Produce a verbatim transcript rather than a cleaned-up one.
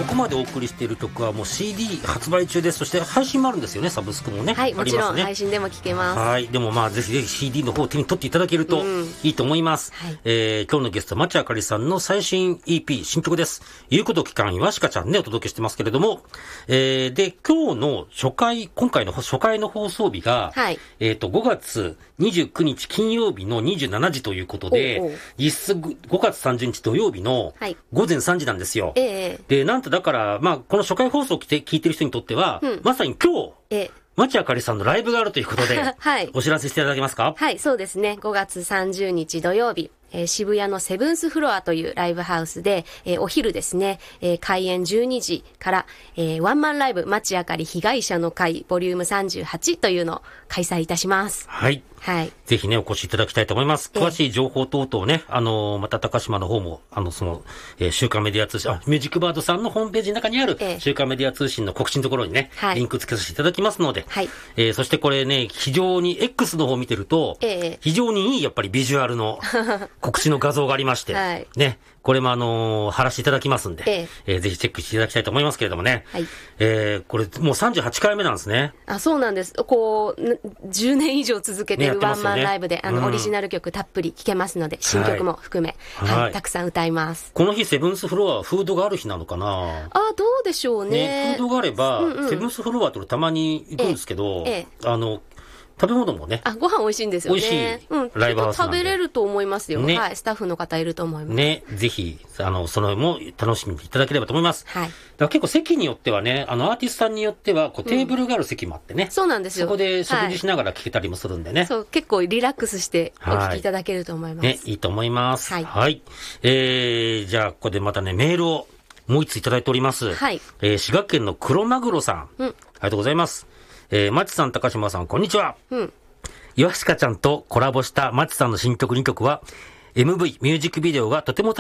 ここまでお送りしている曲はもう シーディー 発売中です。そして配信もあるんですよね、サブスクもね。 はい、もちろん、 ね、 配信でも聴けます。 はい、でもまあぜひぜひ シーディー の方を手に取っていただけるといいと思います。うん、はい、えー、今日のゲスト町あかりさんの最新 イーピー 新曲です。いうこと期間岩鹿ちゃんでお届けしてますけれども、えー、で今日の初回今回の初回の放送日が、はい、えっとごがつにじゅうくにち金曜日のにじゅうしちじということで、おうおう、実質ごがつさんじゅうにち土曜日のごぜんさんじなんですよ。はい、えー、でなんとだからまあこの初回放送を聞いている人にとっては、うん、まさに今日、えー町あかりさんのライブがあるということで、はい、お知らせしていただけますか？ はい、そうですね。ごがつさんじゅうにち土曜日、えー、渋谷のセブンスフロアというライブハウスで、えー、お昼ですね、えー、開演じゅうにじから、えー、ワンマンライブ町あかり被害者の会ボリュームさんじゅうはちというのを開催いたします。 はい。はい。ぜひね、お越しいただきたいと思います。詳しい情報等々ね、あのー、また高島の方も、あの、その、えー、週刊メディア通信、あ、ミュージックバードさんのホームページの中にある、週刊メディア通信の告知のところにね、はい、リンク付けさせていただきますので、はい。えー、そしてこれね、非常に X の方を見てると、えー、非常にいい、やっぱりビジュアルの告知の画像がありまして、はい。ね、これもあのー、貼らせていただきますんで、えええー、ぜひチェックしていただきたいと思いますけれどもね。はい。えー、これもうさんじゅうはちかいめなんですね。 あ、そうなんです。こう、じゅうねん以上続けているワンマンライブで、ね、あの、うん、オリジナル曲たっぷり聴けますので、新曲も含め、はい、はい、たくさん歌います。 この日、セブンスフロアはフードがある日なのかな？ あ、どうでしょうね。 ね、フードがあれば、うんうん、セブンスフロアとたまに行くんですけど、ええええ、あの、食べ物もね。 あ、ご飯美味しいんですよね。 美味しい。うん。ライブハウスなんで。 食べれると思いますよ。ね。はい。スタッフの方いると思います。 ね。ぜひ、あの、そのも楽しみにいただければと思います。はい。だから結構席によってはね、あの、アーティストさんによっては、こう、テーブルがある席もあってね。うん、そうなんですよ。そこで食事しながら聴けたりもするんでね。はい、そう、結構リラックスしてお聴きいただけると思います。はい、ね、いいと思います。はい。はい。えー、じゃあ、ここでまたね、メールをもう一ついただいております。はい。えー、滋賀県の黒マグロさん。うん。ありがとうございます。えー、まちさん、高島さん、こんにちは。うん。岩鹿ちゃんとコラボしたマチさんの新曲にきょくは エムブイ ミュージックビデオがとても